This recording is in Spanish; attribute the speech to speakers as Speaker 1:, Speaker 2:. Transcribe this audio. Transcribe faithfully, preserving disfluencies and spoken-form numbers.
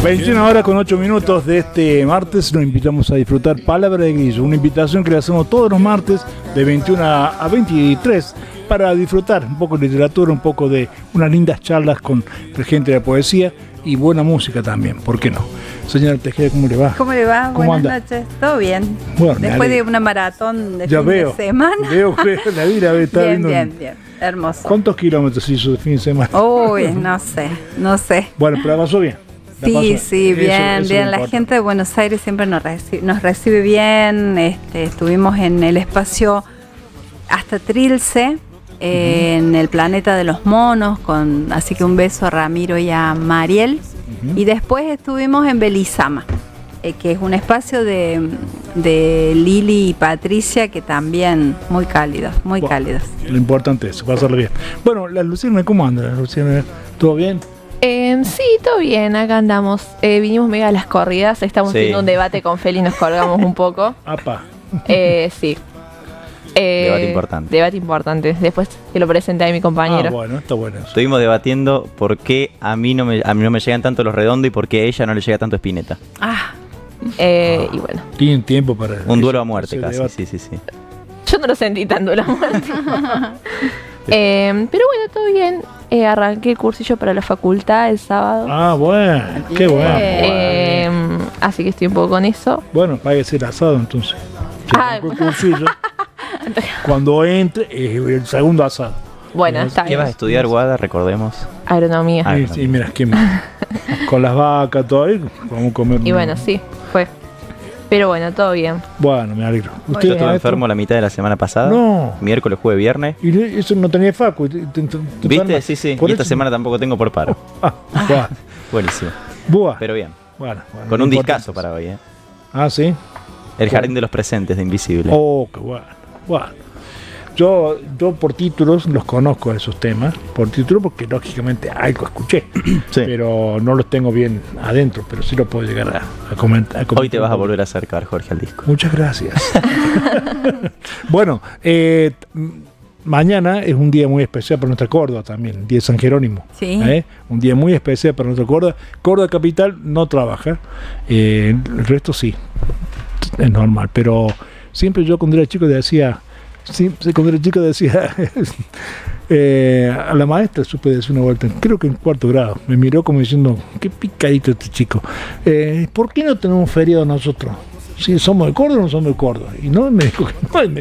Speaker 1: veintiuna horas con ocho minutos de este martes nos invitamos a disfrutar Palabra de Grillo, una invitación que le hacemos todos los martes de veintiuna a veintitrés para disfrutar un poco de literatura, un poco de unas lindas charlas con gente de la poesía y buena música también, ¿por qué no? Señora Tejeda, ¿cómo le va?
Speaker 2: ¿Cómo le va?
Speaker 1: ¿Cómo
Speaker 2: Buenas
Speaker 1: anda?
Speaker 2: noches, ¿todo bien?
Speaker 1: Bueno,
Speaker 2: después de una maratón de
Speaker 1: ya
Speaker 2: fin
Speaker 1: veo,
Speaker 2: de semana.
Speaker 1: Veo, veo, la vi, la vi, estaba
Speaker 2: bien,
Speaker 1: viendo.
Speaker 2: bien, bien, hermoso.
Speaker 1: ¿Cuántos kilómetros hizo de fin de semana?
Speaker 2: Uy, no sé, no sé.
Speaker 1: Bueno, pero la pasó bien. La
Speaker 2: Sí,
Speaker 1: pasó.
Speaker 2: sí,
Speaker 1: Eso-
Speaker 2: bien,
Speaker 1: eso
Speaker 2: bien.
Speaker 1: no
Speaker 2: La
Speaker 1: importa.
Speaker 2: gente de Buenos Aires siempre nos recibe, nos recibe bien. Este, estuvimos en el espacio hasta Trilce, eh, en el planeta de los monos, con, así que un beso a Ramiro y a Mariel.
Speaker 1: Ujú.
Speaker 2: Y después estuvimos en Belizama, eh, que es un espacio de, de Lili y Patricia, que también muy cálidos, muy
Speaker 1: Bueno,
Speaker 2: cálidos.
Speaker 1: Lo importante es pasarlo bien. Bueno, la Luciana, ¿cómo anda? La Luciana, ¿todo bien?
Speaker 3: Eh, sí, todo bien, acá andamos. Eh, vinimos medio a las corridas, estamos
Speaker 4: Sí.
Speaker 3: haciendo un debate con Feli y nos colgamos un poco.
Speaker 1: Apa.
Speaker 3: Eh, sí. Eh,
Speaker 4: Debate importante.
Speaker 3: Debate importante. Después que lo presente ahí mi compañero.
Speaker 1: Ah, bueno, está bueno eso.
Speaker 4: Estuvimos debatiendo por qué a mí no me, a mí no me llegan tanto los redondos y por qué a ella no le llega tanto Spinetta.
Speaker 2: Ah,
Speaker 3: Eh, Y bueno,
Speaker 1: Tienen tiempo para...
Speaker 4: Un duelo a muerte
Speaker 1: ese
Speaker 4: casi,
Speaker 1: debate.
Speaker 4: sí, sí, sí.
Speaker 3: yo no lo sentí tanto la muerte. Eh, pero bueno, todo bien. Eh, arranqué el cursillo para la facultad el sábado.
Speaker 1: Ah, bueno, qué bueno.
Speaker 3: Eh, así que estoy un poco con eso.
Speaker 1: Bueno, páguese el asado entonces. Se
Speaker 3: Ah.
Speaker 1: arrancó el cursillo. Cuando entre, es el segundo asado.
Speaker 3: Bueno, está
Speaker 4: ¿Qué
Speaker 3: bien.
Speaker 4: vas a estudiar, Guada? Recordemos.
Speaker 3: Agronomía.
Speaker 4: Ah,
Speaker 1: Sí,
Speaker 4: no.
Speaker 1: sí, mira, qué con las vacas, todo ahí, vamos a comer.
Speaker 3: Y bueno, sí, fue. Pero bueno, todo bien.
Speaker 1: Bueno, me alegro.
Speaker 4: Yo
Speaker 1: ¿Usted,
Speaker 4: estuve
Speaker 1: maestro?
Speaker 4: enfermo la mitad de la semana pasada.
Speaker 1: No.
Speaker 4: Miércoles, jueves, viernes.
Speaker 1: Y le- eso no tenía facu. y te- te- te- te
Speaker 4: ¿Viste?
Speaker 1: enfermas.
Speaker 4: Sí, sí.
Speaker 1: Por
Speaker 4: Y esta
Speaker 1: eso-
Speaker 4: semana tampoco tengo por paro.
Speaker 1: Ah, buah,
Speaker 4: Buenísimo.
Speaker 1: buah.
Speaker 4: Pero bien.
Speaker 1: Bueno, bueno,
Speaker 4: Con
Speaker 1: no
Speaker 4: un
Speaker 1: importa.
Speaker 4: discazo para hoy, ¿eh?
Speaker 1: Ah, sí.
Speaker 4: El Jardín de los Presentes de Invisible.
Speaker 1: Oh, qué bueno. Bueno. Yo, yo por títulos los conozco esos temas, por títulos porque lógicamente algo escuché,
Speaker 4: Sí.
Speaker 1: pero no los tengo bien adentro, pero sí lo puedo llegar a, a comentar. a comentar
Speaker 4: Hoy te vas a
Speaker 1: un poco.
Speaker 4: volver a acercar, Jorge, al disco.
Speaker 1: Muchas gracias. Bueno, eh, m- mañana es un día muy especial para nuestra Córdoba también, el día de San Jerónimo.
Speaker 2: sí.
Speaker 1: ¿eh? Un día muy especial para nuestra Córdoba. Córdoba capital no trabaja, eh, el resto sí, es normal, pero siempre yo cuando era chico decía, siempre cuando era chico decía, eh, a la maestra supe decir una vuelta, creo que en cuarto grado, me miró como diciendo, qué picadito este chico, eh, ¿por qué no tenemos feriado nosotros? Si somos de Córdoba o no somos de Córdoba. Y no, me dijo que no, me